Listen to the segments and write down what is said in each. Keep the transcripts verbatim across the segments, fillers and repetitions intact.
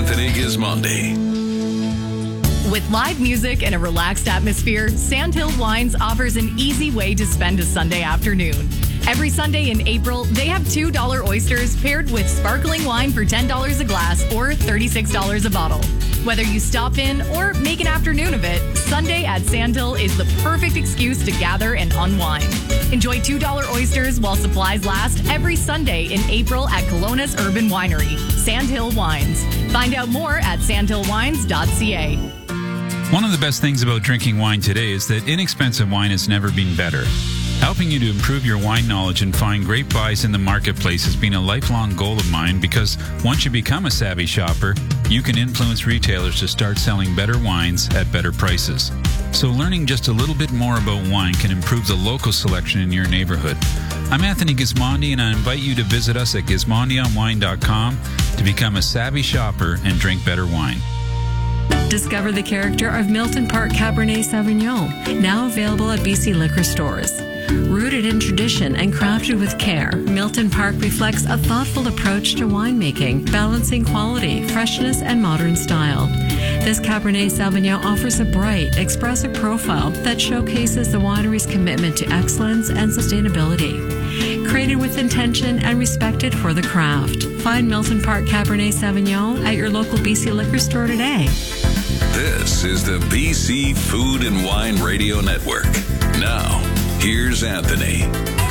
Anthony Gismondi. With live music and a relaxed atmosphere, Sandhill Wines offers an easy way to spend a Sunday afternoon. Every Sunday in April, they have two dollar oysters paired with sparkling wine for ten dollars a glass or thirty-six dollars a bottle. Whether you stop in or make an afternoon of it, Sunday at Sandhill is the perfect excuse to gather and unwind. Enjoy two dollar oysters while supplies last every Sunday in April at Kelowna's Urban Winery, Sandhill Wines. Find out more at sandhill wines dot c a. One of the best things about drinking wine today is that inexpensive wine has never been better. Helping you to improve your wine knowledge and find great buys in the marketplace has been a lifelong goal of mine because once you become a savvy shopper, you can influence retailers to start selling better wines at better prices. So learning just a little bit more about wine can improve the local selection in your neighborhood. I'm Anthony Gismondi, and I invite you to visit us at gismondi on wine dot com to become a savvy shopper and drink better wine. Discover the character of Milton Park Cabernet Sauvignon, now available at B C liquor stores. Rooted in tradition and crafted with care, Milton Park reflects a thoughtful approach to winemaking, balancing quality, freshness, and modern style. This Cabernet Sauvignon offers a bright, expressive profile that showcases the winery's commitment to excellence and sustainability. Created with intention and respected for the craft. Find Milton Park Cabernet Sauvignon at your local B C liquor store today. This is the B C Food and Wine Radio Network. Now, here's Anthony.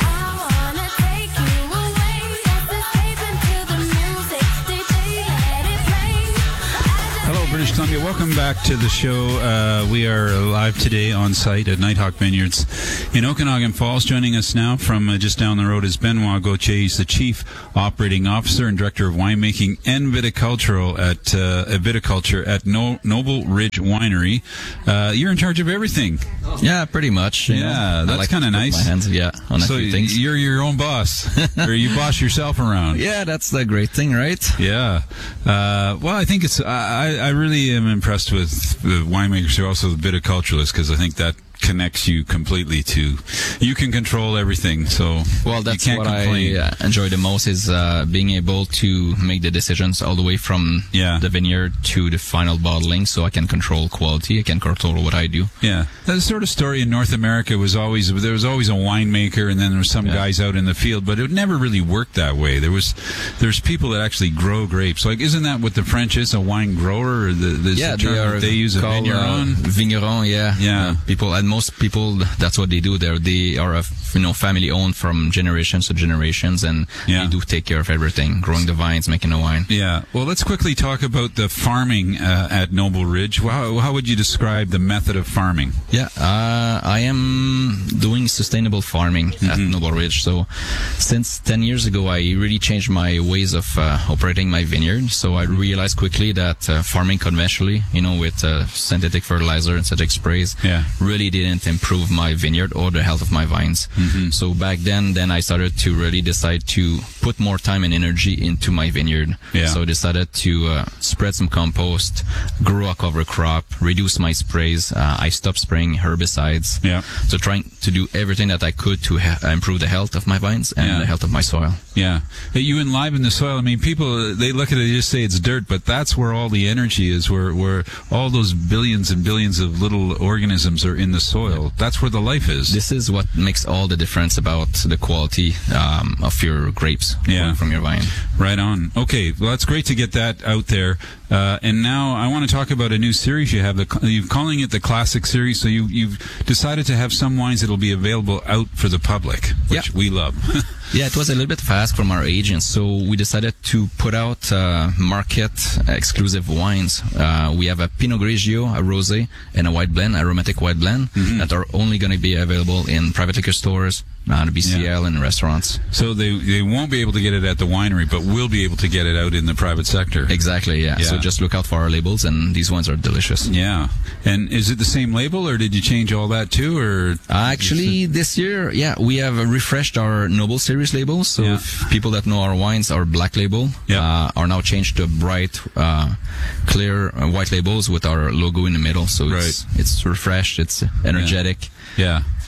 Hello, British Columbia. Welcome back to the show. Uh, we are live today on site at Nighthawk Vineyards in Okanagan Falls. Joining us now from uh, just down the road is Benoit Gauthier. He's the Chief Operating Officer and Director of Winemaking and Viticultural at uh, Viticulture at no- Noble Ridge Winery. Uh, you're in charge of everything. Yeah, pretty much. Yeah, know. that's like kind of nice. My hands, yeah, on so a few things. You're your own boss, or you boss yourself around. Yeah, that's the great thing, right? Yeah. Uh, well, I think it's. I, I really am impressed with the winemakers who are also the viticulturalists, because I think that connects you completely to. You can control everything, so well, that's you can't what complain. I uh, enjoy the most is uh, being able to make the decisions all the way from yeah. the vineyard to the final bottling, so I can control quality. I can control what I do. Yeah, that sort of story in North America was always there was always a winemaker, and then there were some yeah. guys out in the field, but it never really worked that way. There was there's people that actually grow grapes. Like, isn't that what the French is? A wine grower? Or the, the yeah, the term they are. That they use a called, vigneron. Uh, vigneron, yeah, yeah. Uh, people and most people, that's what they do. There, they are a you know family owned from generations to generations, and yeah. they do take care of everything, growing the vines, making the wine. Yeah. Well, let's quickly talk about the farming uh, at Noble Ridge. How, how would you describe the method of farming? Yeah, uh, I am doing sustainable farming mm-hmm. at Noble Ridge. So, since ten years ago, I really changed my ways of uh, operating my vineyard. So I realized quickly that uh, farming conventionally, you know, with uh, synthetic fertilizer and synthetic sprays, yeah. really didn't improve my vineyard or the health of my vines. Mm-hmm. So back then, then I started to really decide to put more time and energy into my vineyard. Yeah. So I decided to uh, spread some compost, grow a cover crop, reduce my sprays. Uh, I stopped spraying herbicides. Yeah. So trying to do everything that I could to ha- improve the health of my vines and yeah. the health of my soil. Yeah. You enliven the soil. I mean, people, they look at it, they just say it's dirt, but that's where all the energy is, where, where all those billions and billions of little organisms are in the soil. That's where the life is. This is what makes all the difference about the quality um, of your grapes yeah. from your vine. Right on. Okay. Well, that's great to get that out there. Uh, and now I want to talk about a new series you have. The, you're calling it the Classic Series. So you, you've decided to have some wines that will be available out for the public, which yeah. we love. Yeah, it was a little bit of ask from our agents, so we decided to put out uh, market-exclusive wines. Uh, we have a Pinot Grigio, a Rosé, and a white blend, aromatic white blend, mm-hmm. that are only going to be available in private liquor stores, uh, the B C L, yeah. and restaurants. So they they won't be able to get it at the winery, but we'll be able to get it out in the private sector. Exactly, yeah. yeah. So just look out for our labels, and these ones are delicious. Yeah. And is it the same label, or did you change all that too? Or uh, Actually, this year, yeah, we have refreshed our Noble Series labels. So yeah. if people that know our wines, our black label, yeah. uh, are now changed to bright, uh, clear uh, white labels with our logo in the middle. So right. it's, it's refreshed, it's energetic. Yeah. yeah.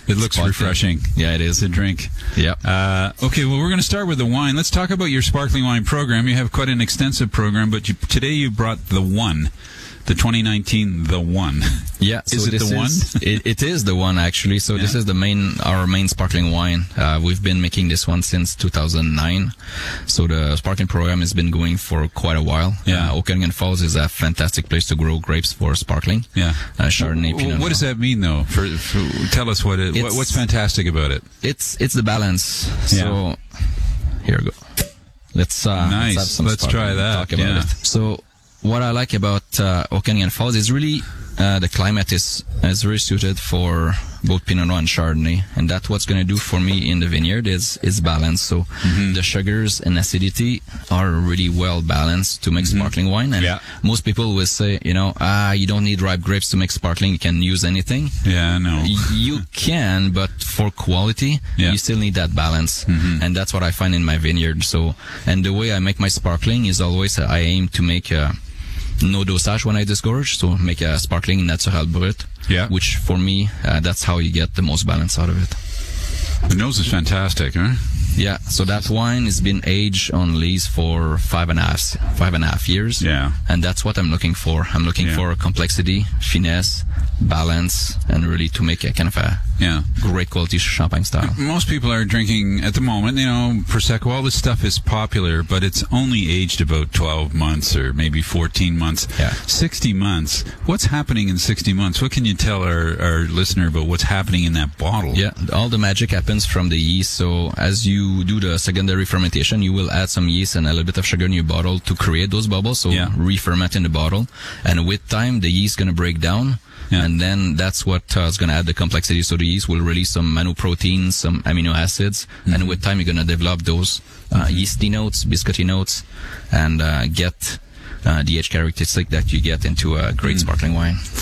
It looks Sparkling. refreshing. Yeah, it is. To drink. Yeah. Uh, okay, well, we're going to start with the wine. Let's talk about your sparkling wine program. You have quite an extensive program, but you, today you brought the one, the twenty nineteen The One. Yeah. Is so it this the one? Is, it, it is the one, actually. So Yeah. this is the main, our main sparkling wine. Uh, we've been making this one since two thousand nine. So the sparkling program has been going for quite a while. Yeah. Uh, Okanagan Falls is a fantastic place to grow grapes for sparkling. Yeah. Uh, Chardonnay, W- Pinot What does Noir. that mean, though? For, for tell us what it. What, It's- what's fantastic about it? It's, it's the balance. Yeah. So here we go. Let's, uh, Nice. let's, have some Let's try sparkling and that, Talk about yeah. it. So what I like about uh, Okanagan Falls is really uh, the climate is is very suited for both Pinot Noir and Chardonnay, and that's what's going to do for me in the vineyard is is balance. So Mm-hmm. the sugars and acidity are really well balanced to make sparkling wine. And Yeah. most people will say, you know, ah, you don't need ripe grapes to make sparkling. You can use anything. Yeah, no. Y- you can, but for quality, Yeah. you still need that balance. Mhm. And that's what I find in my vineyard. So, and the way I make my sparkling is always uh, I aim to make uh, no dosage when I disgorge. So make a sparkling natural brut. Yeah. Which for me, uh, that's how you get the most balance out of it. The nose is fantastic, huh? Yeah. So that wine has been aged on lees for five and a half, five and a half years. Yeah. And that's what I'm looking for. I'm looking Yeah. for complexity, finesse, balance, and really to make a kind of a Yeah. great quality champagne style. Most people are drinking at the moment, you know, Prosecco, all this stuff is popular, but it's only aged about twelve months or maybe fourteen months. Yeah. sixty months. What's happening in sixty months? What can you tell our, our listener about what's happening in that bottle? Yeah, all the magic happens from the yeast. So as you do the secondary fermentation, you will add some yeast and a little bit of sugar in your bottle to create those bubbles. So Yeah. re-ferment in the bottle. And with time, the yeast is going to break down. Yeah. And then that's what uh, is going to add the complexity. So the yeast will release some monoproteins, some amino acids. And with time, you're going to develop those uh, yeasty notes, biscuity notes, and uh, get uh, the H characteristic that you get into a great sparkling wine.